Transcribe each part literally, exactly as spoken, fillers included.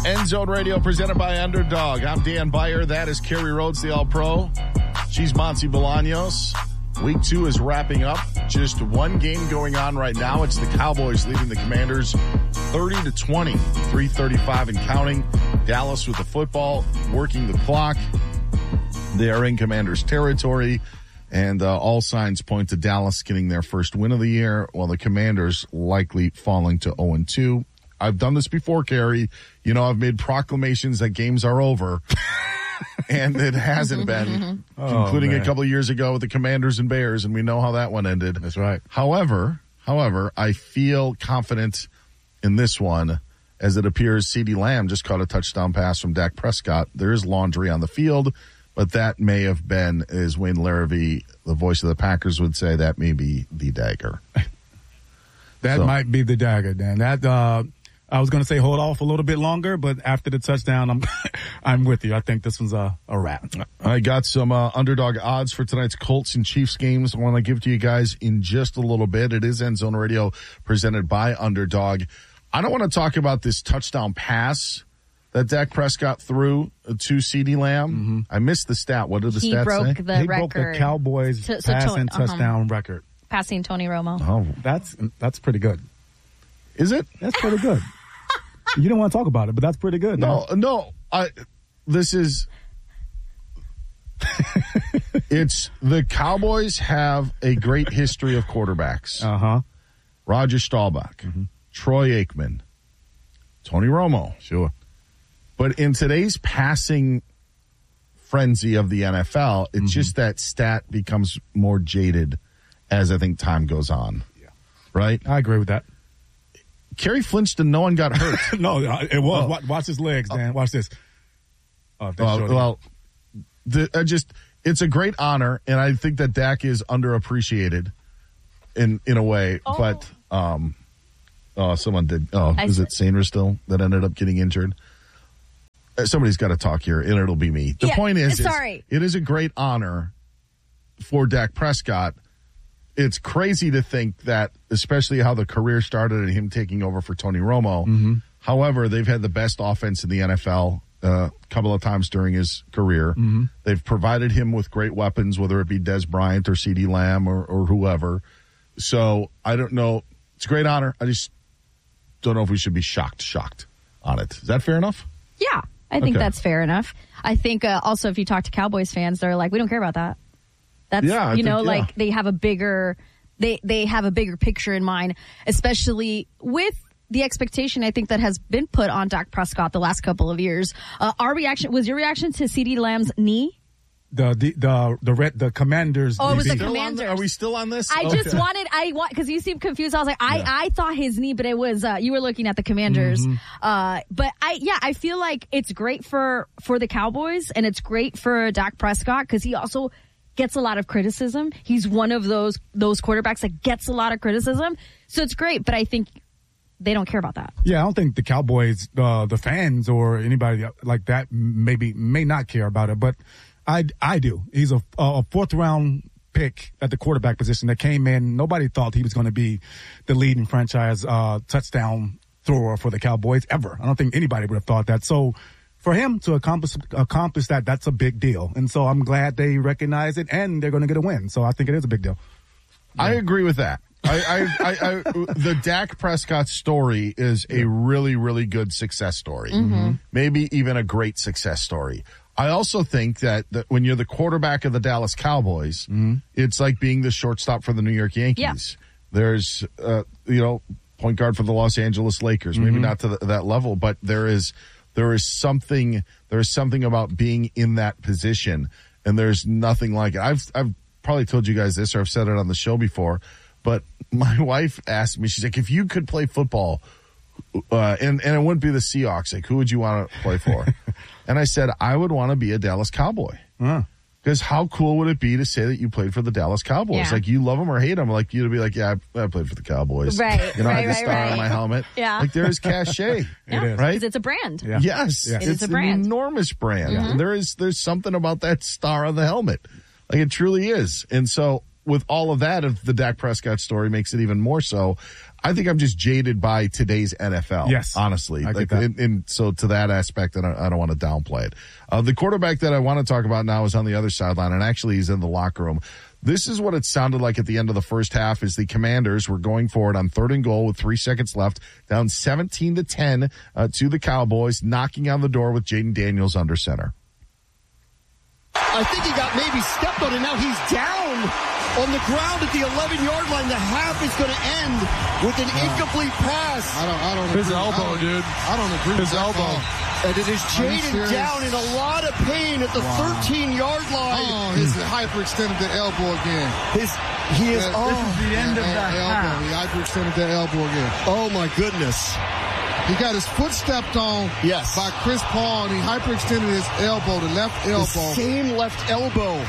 End Zone Radio presented by Underdog. I'm Dan Beyer. That is Carrie Rhodes, the All-Pro. She's Monty Bolaños. Week two is wrapping up. Just one game going on right now. It's the Cowboys leading the Commanders thirty to twenty, three thirty-five and counting. Dallas with the football, working the clock. They are in Commanders territory, and uh, all signs point to Dallas getting their first win of the year, while the Commanders likely falling to oh and two. I've done this before, Carrie. You know, I've made proclamations that games are over. And it hasn't been, oh, including man. a couple of years ago with the Commanders and Bears, and we know how that one ended. That's right. However, however, I feel confident in this one, as it appears CeeDee Lamb just caught a touchdown pass from Dak Prescott. There is laundry on the field, but that may have been, as Wayne Larrivee, the voice of the Packers, would say, that may be the dagger. that so. might be the dagger, Dan. That, uh, I was going to say hold off a little bit longer, but after the touchdown, I'm I'm with you. I think this one's a, a wrap. I got some uh, underdog odds for tonight's Colts and Chiefs games. I want to give to you guys in just a little bit. It is End Zone Radio presented by Underdog. I don't want to talk about this touchdown pass that Dak Prescott threw to CeeDee Lamb. Mm-hmm. I missed the stat. What did the he stat broke say? The he record. broke the Cowboys so, so passing to, uh-huh. touchdown record. Passing Tony Romo. Oh, that's that's pretty good. Is it? That's pretty good. You don't want to talk about it, but that's pretty good. No, man. no. I. This is. It's the Cowboys have a great history of quarterbacks. Uh huh. Roger Staubach, mm-hmm. Troy Aikman, Tony Romo. Sure. But in today's passing frenzy of the N F L, it's mm-hmm. just that stat becomes more jaded as I think time goes on. Yeah. Right? I agree with that. Kerry flinched and no one got hurt. no, it was. Oh. Watch, watch his legs, Dan. Watch this. Oh, well, well the, I just, it's a great honor, and I think that Dak is underappreciated in in a way. Oh. But um, oh, someone did. Oh, I is it Sainer still that ended up getting injured? Somebody's got to talk here, and it'll be me. The yeah, point is, sorry. is, it is a great honor for Dak Prescott. It's crazy to think that, especially how the career started and him taking over for Tony Romo. Mm-hmm. However, they've had the best offense in the N F L a uh, couple of times during his career. Mm-hmm. They've provided him with great weapons, whether it be Des Bryant or CeeDee Lamb or, or whoever. So I don't know. It's a great honor. I just don't know if we should be shocked, shocked on it. Is that fair enough? Yeah, I think okay. that's fair enough. I think uh, also if you talk to Cowboys fans, they're like, we don't care about that. That's, yeah, you know, think, yeah. like they have a bigger, they, they have a bigger picture in mind, especially with the expectation I think that has been put on Dak Prescott the last couple of years. Uh, our reaction, was your reaction to CeeDee Lamb's knee? The the the the, red, the Commanders. Oh, it was the Commanders. Are we still on this? I okay. just wanted, I want, because you seemed confused. I was like, I, yeah. I thought his knee, but it was, uh, you were looking at the Commanders. Mm-hmm. Uh, but I, yeah, I feel like it's great for, for the Cowboys and it's great for Dak Prescott because he also gets a lot of criticism. He's one of those, those quarterbacks that gets a lot of criticism. So it's great, but I think they don't care about that. Yeah, I don't think the Cowboys, uh, the fans or anybody like that maybe may not care about it, but I, I do. He's a, a fourth round pick at the quarterback position that came in. Nobody thought he was going to be the leading franchise uh, touchdown thrower for the Cowboys ever. I don't think anybody would have thought that. So for him to accomplish accomplish that, that's a big deal. And so I'm glad they recognize it and they're going to get a win. So I think it is a big deal. Yeah. I agree with that. I, I, I, I, the Dak Prescott story is a really, really good success story. Mm-hmm. Maybe even a great success story. I also think that, that when you're the quarterback of the Dallas Cowboys, mm-hmm. it's like being the shortstop for the New York Yankees. Yeah. There's, uh, you know, point guard for the Los Angeles Lakers. Mm-hmm. Maybe not to the, that level, but there is there is something there is something about being in that position, and there's nothing like it. I've I've probably told you guys this, or I've said it on the show before, but my wife asked me, she's like, if you could play football, uh, and and it wouldn't be the Seahawks, like who would you want to play for? And I said, I would want to be a Dallas Cowboy. Huh. Because how cool would it be to say that you played for the Dallas Cowboys? Yeah. Like, you love them or hate them. Like, you to be like, yeah, I, I played for the Cowboys. Right, You know, I right, had the right, star right. on my helmet. Yeah. Like, there is cachet. Yeah, is. Right? because it's a brand. Yeah. Yes. Yes. It It's is a brand. an enormous brand. Mm-hmm. And there is, there's something about that star on the helmet. Like, it truly is. And so, with all of that, if the Dak Prescott story makes it even more so, I think I'm just jaded by today's N F L. Yes. Honestly. I Like, get that. and, and so to that aspect, I don't, I don't want to downplay it. Uh, the quarterback that I want to talk about now is on the other sideline, and actually he's in the locker room. This is what it sounded like at the end of the first half as the Commanders were going forward on third and goal with three seconds left, down seventeen to ten uh, to the Cowboys, knocking on the door with Jaden Daniels under center. I think he got maybe stepped on, and now he's down on the ground at the eleven-yard line. The half is going to end with an uh, incomplete pass. I don't, I don't His agree. elbow, I dude. I don't agree His with that elbow. call. And it is Jaden down in a lot of pain at the thirteen-yard line. Oh, he's hyperextended the elbow again. His, he is, Yeah, oh. This is the end of the elbow. He hyperextended the elbow again. Oh, my goodness. He got his foot stepped on yes. by Chris Paul, and he hyperextended his elbow, the left elbow. The same left elbow.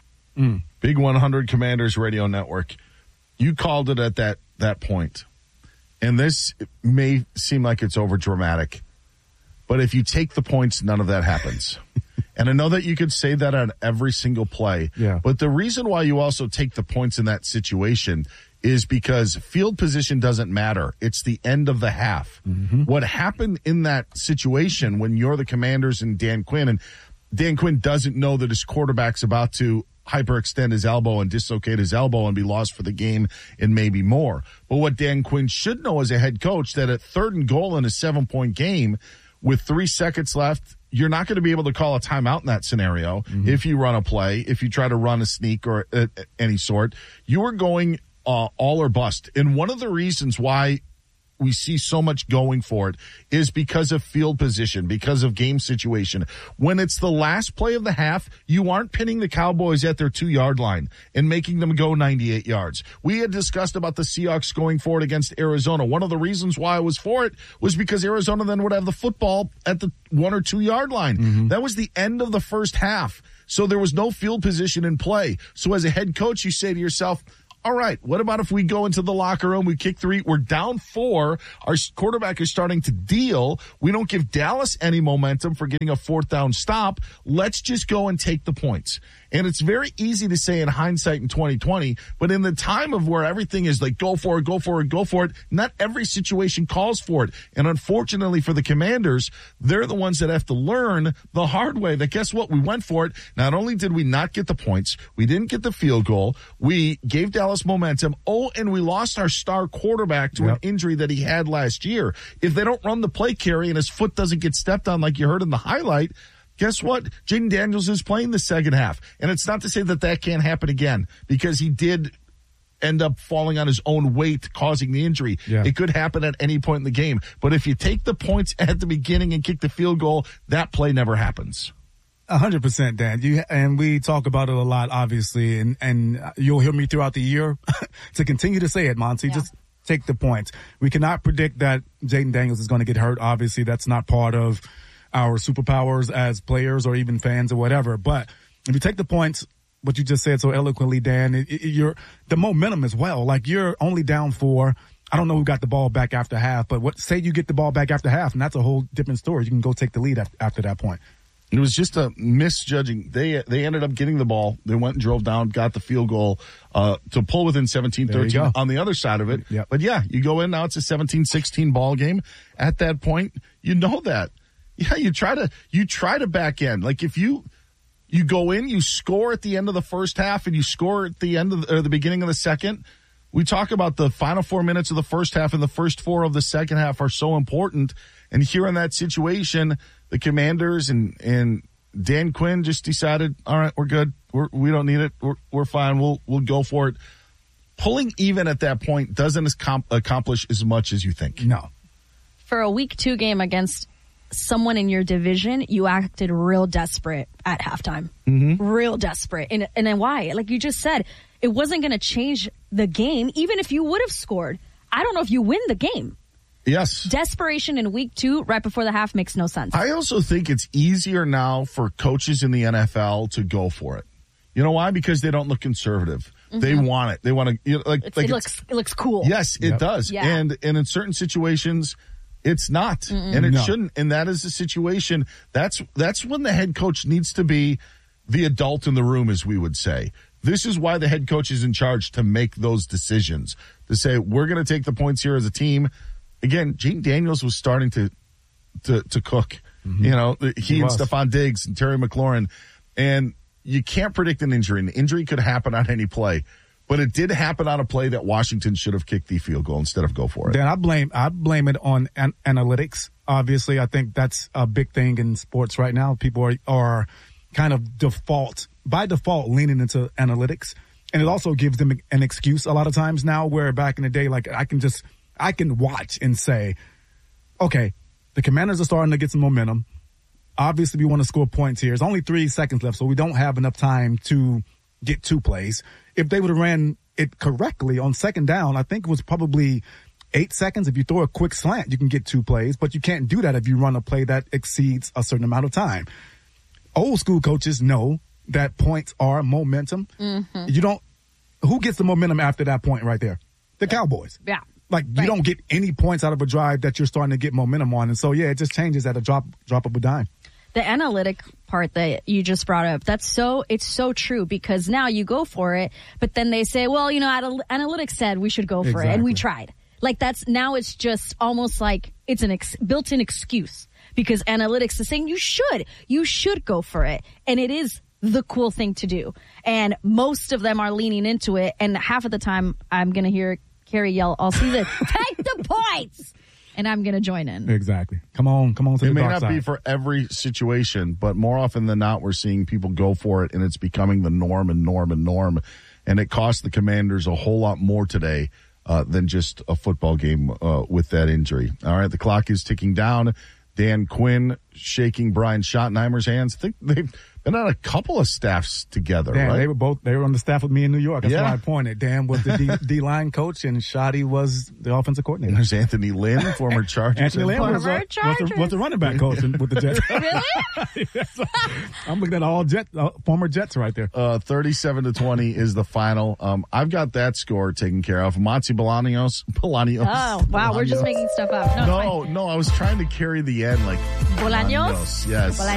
Mm. Big one hundred Commanders Radio Network. You called it at that, that point. And this may seem like it's over dramatic, but if you take the points, none of that happens. And I know that you could say that on every single play. Yeah. But the reason why you also take the points in that situation is because field position doesn't matter. It's the end of the half. Mm-hmm. What happened in that situation when you're the Commanders and Dan Quinn, and Dan Quinn doesn't know that his quarterback's about to hyperextend his elbow and dislocate his elbow and be lost for the game and maybe more. But what Dan Quinn should know as a head coach, that at third and goal in a seven-point game with three seconds left, you're not going to be able to call a timeout in that scenario. Mm-hmm. If you run a play, if you try to run a sneak or uh, any sort, you are going uh, all or bust. And one of the reasons why we see so much going for it is because of field position, because of game situation. When it's the last play of the half, you aren't pinning the Cowboys at their two-yard line and making them go ninety-eight yards. We had discussed about the Seahawks going forward against Arizona. One of the reasons why I was for it was because Arizona then would have the football at the one or two-yard line. Mm-hmm. That was the end of the first half. So there was no field position in play. So as a head coach, you say to yourself, all right, what about if we go into the locker room, we kick three, we're down four, our quarterback is starting to deal, we don't give Dallas any momentum for getting a fourth down stop, let's just go and take the points. And it's very easy to say in hindsight in twenty twenty, but in the time of where everything is like, go for it, go for it, go for it, not every situation calls for it. And unfortunately for the Commanders, they're the ones that have to learn the hard way that guess what? We went for it. Not only did we not get the points, we didn't get the field goal, we gave Dallas momentum. Oh, and we lost our star quarterback to yep. an injury that he had last year. If they don't run the play carry and his foot doesn't get stepped on like you heard in the highlight, guess what? Jaden Daniels is playing the second half. And it's not to say that that can't happen again because he did end up falling on his own weight, causing the injury. Yeah. It could happen at any point in the game. But if you take the points at the beginning and kick the field goal, that play never happens. A hundred percent, Dan. You, and we talk about it a lot, obviously, and, and you'll hear me throughout the year to continue to say it, Monty. Yeah. Just take the points. We cannot predict that Jaden Daniels is going to get hurt. Obviously, that's not part of our superpowers as players or even fans or whatever. But if you take the points, what you just said so eloquently, Dan, it, it, you're the momentum as well. Like you're only down four. I don't know who got the ball back after half, but what say you get the ball back after half, and that's a whole different story. You can go take the lead after, after that point. It was just a misjudging. They they ended up getting the ball. They went and drove down, got the field goal uh, to pull within seventeen thirteen on the other side of it. Yep. But, yeah, you go in now, it's a seventeen sixteen ball game. At that point, you know that. Yeah, you try to you try to back end. Like if you you go in, you score at the end of the first half and you score at the end of the, or the beginning of the second. We talk about the final four minutes of the first half and the first four of the second half are so important. And here in that situation, the Commanders and, and Dan Quinn just decided, all right, we're good. We're, we don't need it. We're, we're fine. We'll, we'll go for it. Pulling even at that point doesn't accomplish as much as you think. No. For a week two game against someone in your division, you acted real desperate at halftime. Mm-hmm. Real desperate. And, and then why? Like you just said, it wasn't going to change the game, even if you would have scored. I don't know if you win the game. Yes. Desperation in week two, right before the half, makes no sense. I also think it's easier now for coaches in the N F L to go for it. You know why? Because they don't look conservative. Mm-hmm. They want it. They want to, you know, like, like it looks, it looks cool. Yes, it yep. does. Yeah. And, and in certain situations, it's not. Mm-mm. And it no. shouldn't. And that is the situation. That's, that's when the head coach needs to be the adult in the room, as we would say. This is why the head coach is in charge to make those decisions, to say, we're going to take the points here as a team. Again, Jaden Daniels was starting to to, to cook. Mm-hmm. You know, he, he and Stephon Diggs and Terry McLaurin. And you can't predict an injury. An injury could happen on any play. But it did happen on a play that Washington should have kicked the field goal instead of go for it. Dan, I blame I blame it on an- analytics. Obviously, I think that's a big thing in sports right now. People are, are kind of default, by default, leaning into analytics. And it also gives them an excuse a lot of times now, where back in the day, like I can just, I can watch and say, okay, the Commanders are starting to get some momentum. Obviously, we want to score points here. There's only three seconds left, so we don't have enough time to get two plays. If they would have ran it correctly on second down, I think it was probably eight seconds. If you throw a quick slant, you can get two plays, but you can't do that if you run a play that exceeds a certain amount of time. Old school coaches know that points are momentum. Mm-hmm. You don't, who gets the momentum after that point right there? The Cowboys. Yeah. Like you right. don't get any points out of a drive that you're starting to get momentum on. And so, yeah, it just changes at a drop, drop of a dime. The analytic part that you just brought up, that's so, it's so true, because now you go for it, but then they say, well, you know, anal- analytics said we should go for exactly. it, and we tried. Like that's, now it's just almost like it's an ex- built-in excuse, because analytics is saying you should, you should go for it. And it is the cool thing to do. And most of them are leaning into it. And half of the time I'm going to hear Carrie yell, I'll see this, take the points. And I'm going to join in. Exactly. Come on, come on to it the may dark not side. be for every situation, but more often than not, we're seeing people go for it, and it's becoming the norm and norm and norm. And it cost the Commanders a whole lot more today uh, than just a football game uh, with that injury. All right, the clock is ticking down. Dan Quinn shaking Brian Schottenheimer's hands. I think they've been on a couple of staffs together, Dan, right? they were both, they were on the staff with me in New York. That's Yeah. why I pointed. Dan was the D, D-line coach, and Shotty was the offensive coordinator. There's Anthony Lynn, former Chargers. Anthony Lynn was, Former uh, was, the, Chargers. was the running back coach in- with the Jets. Really? Yes. I'm looking at all Jet, uh, former Jets right there. Uh, thirty-seven to twenty is the final. Um, I've got that score taken care of. Monty Bolaños. Bolaños. Oh, wow. We're just Bolaños. making stuff up. No, it's No, no, I was trying to carry the end like Bolaños? Yes. Bolaños.